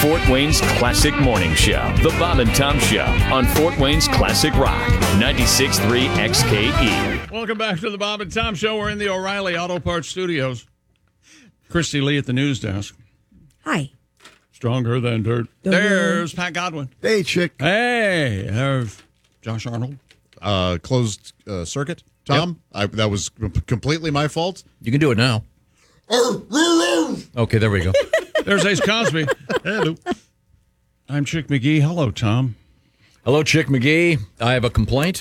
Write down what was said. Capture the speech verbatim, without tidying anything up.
Fort Wayne's Classic Morning Show. The Bob and Tom Show on Fort Wayne's Classic Rock, ninety-six point three X K E. Welcome back to the Bob and Tom Show. We're in the O'Reilly Auto Parts Studios. Christy Lee at the news desk. Hi. Stronger than dirt. There's Pat Godwin. Hey, chick. Hey, there's Josh Arnold. Uh, closed uh, circuit, Tom. Yep. I, that was completely my fault. You can do it now. Okay, there we go. There's Ace Cosby. Hello. I'm Chick McGee. Hello, Tom. Hello, Chick McGee. I have a complaint.